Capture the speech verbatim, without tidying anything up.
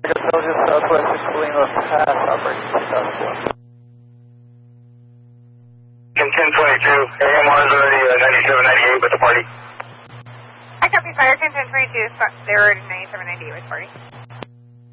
Celsius Southwest Escalino Pass, operating two thousand one. ten twenty-two, A M one's already uh, ninety-seven ninety-eight with the party. I copy fire, ten ten twenty-two, they were already ninety-seven ninety-eight with the party.